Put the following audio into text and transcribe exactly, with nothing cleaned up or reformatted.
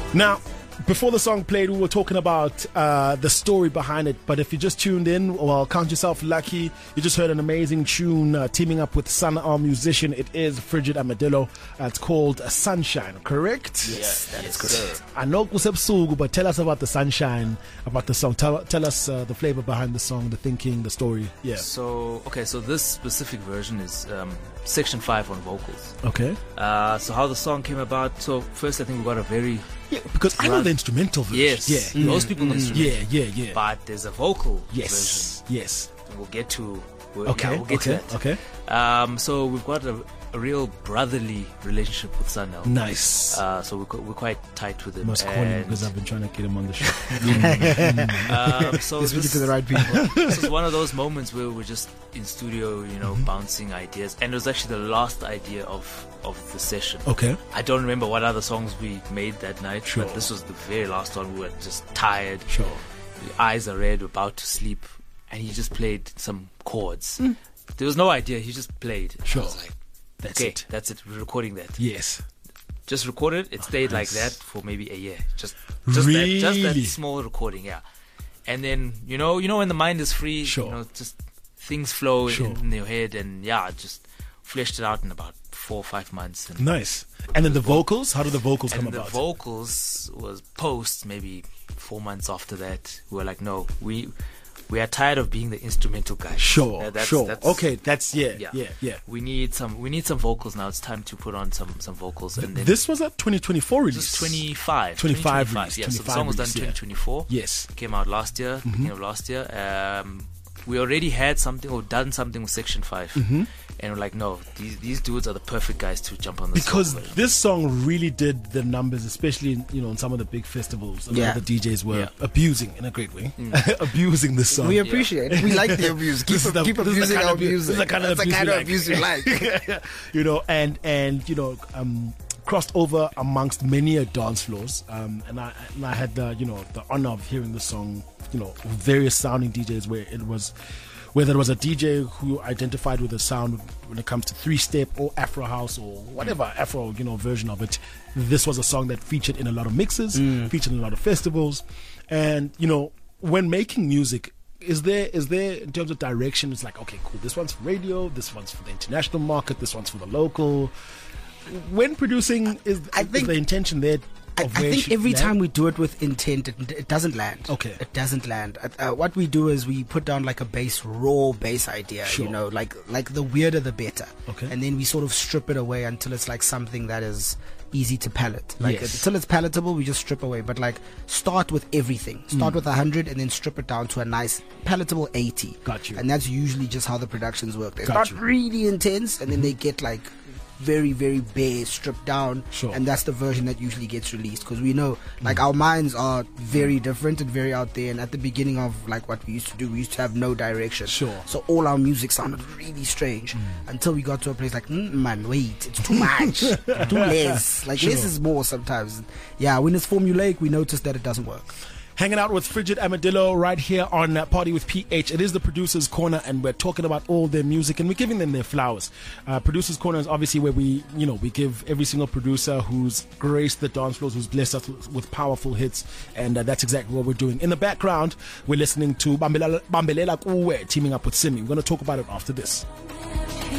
Now, before the song played, we were talking about uh, the story behind it. But if you just tuned in, well, count yourself lucky. You just heard an amazing tune uh, teaming up with SONAR musician. It is Frigid Armadillo. Uh, it's called Sunshine, correct? Yes, that is correct. I know Kusepsugu, but tell us about the sunshine, about the song. Tell, tell us uh, the flavor behind the song, the thinking, the story. Yeah. So, okay, so this specific version is um, section five on vocals. Okay. Uh, so how the song came about. So first, I think we got a very Yeah, because I know the instrumental version. Yes, yeah, most people know the instrumental. Yeah, yeah, yeah. But there's a vocal Yes, version. yes. We'll get to. We'll, Okay, yeah, we'll get okay, to that. okay. Um, so we've got a, a real brotherly relationship with Sunel. Nice. Uh, so we're, co- we're quite tight with him. Must call him and, because I've been trying to get him on the show. um, so You're speaking this, to the right people. this is one of those moments where we're just in studio, you know, Mm-hmm. bouncing ideas. And it was actually the last idea of, of the session. Okay. I don't remember what other songs we made that night, Sure. but this was the very last one. We were just tired. Sure. The eyes are red, about to sleep. And he just played some chords. There was no idea. He just played. Sure. I was like, That's okay, it. that's it. We're recording that. Yes. Just recorded. It stayed like nice. that for maybe a year. Just, just that, just that Really? small recording. Yeah. And then you know, you know, when the mind is free, Sure. you know, just things flow Sure. in, in your head, and yeah, just fleshed it out in about four or five months. And, Nice. And then the vocals? How did the vocals come and the about? vocals was post maybe four months after that. We were like, no, we we are tired of being the instrumental guys. Sure, Uh, that's- sure. that's- Okay, that's, yeah, yeah, Yeah. yeah. We need some. We need some vocals now. It's time to put on some some vocals. And then This was a twenty twenty-four release. this is twenty-five. twenty-five twenty-five, release, Yeah. So the twenty-five song was done release, yeah. twenty twenty-four. Yes. Came out last year. Mm-hmm. Beginning of last year. Um, we already had something or done something with Section Five, Mm-hmm. and we're like, no, these these dudes are the perfect guys to jump on this Because song. this song really did the numbers, especially in, you know, in some of the big festivals. A lot Yeah. of the D Js were Yeah. abusing, in a great way, abusing this song. We appreciate it. We like the abuse. Keep, This is the- keep this is the abusing kind our of abuse- music. this is the kind of That's abuse the kind we of like. abuse we like. you know, and and you know, um, crossed over amongst many a dance floors. Um, and I and I had the you know the honor of hearing the song, you know, various sounding D Js where it was. Whether it was a D J who identified with the sound when it comes to three step or Afro house or whatever Afro you know version of it, this was a song that featured in a lot of mixes, featured in a lot of festivals, and you know when making music, is there is there in terms of direction? It's like, okay, cool. This one's for radio. This one's for the international market. This one's for the local. When producing, is, I is think- the intention there? I, Of I where it think should every land? time we do it with intent, it, it doesn't land. Okay. It doesn't land. Uh, uh, what we do is we put down like a base, raw base idea, Sure. you know, like like the weirder the better. Okay. And then we sort of strip it away until it's like something that is easy to palate. Like Yes. until it's palatable, we just strip away. But like start with everything. Start with a hundred and then strip it down to a nice palatable eighty. Got you. And that's usually just how the productions work. They Got start you. really intense and then they get like very very bare, stripped down. Sure. And that's the version that usually gets released, because we know like our minds are very different and very out there, and at the beginning of like what we used to do, we used to have no direction. Sure. So all our music sounded really strange until we got to a place like, mm, man, wait, it's too much, too less. Like Sure. less is more sometimes. Yeah, when it's formulaic, we notice that it doesn't work. Hanging out with Frigid Armadillo right here on uh, Party with P H. It is the Producers Corner, and we're talking about all their music, and we're giving them their flowers. Uh, Producers Corner is obviously where we, you know, we give every single producer who's graced the dance floors, who's blessed us with, with powerful hits, and uh, that's exactly what we're doing. In the background, we're listening to Bambelela, Bambelela Kuwe teaming up with Simi. We're going to talk about it after this.